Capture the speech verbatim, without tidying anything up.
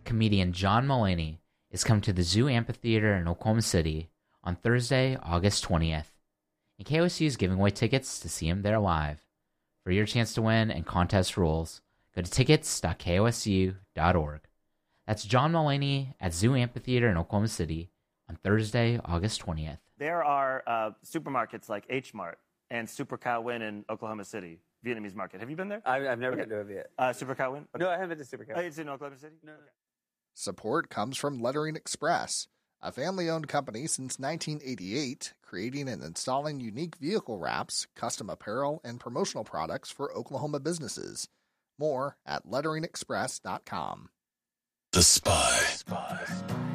comedian John Mulaney is coming to the Zoo Amphitheater in Oklahoma City on Thursday, August twentieth. And K O S U is giving away tickets to see him there live. For your chance to win and contest rules, go to tickets dot K O S U dot org. That's John Mulaney at Zoo Amphitheater in Oklahoma City on Thursday, August twentieth. There are uh, supermarkets like H Mart and Super Cow Win in Oklahoma City, Vietnamese market. Have you been there? I, I've never okay. been to a Viet. Uh, Super Cow Win? Okay. No, I haven't been to Super Cow. Oh, it's in Oklahoma City? No, no. Okay. Support comes from Lettering Express, a family-owned company since nineteen eighty-eight, creating and installing unique vehicle wraps, custom apparel, and promotional products for Oklahoma businesses. More at lettering express dot com. The Spy. Spy.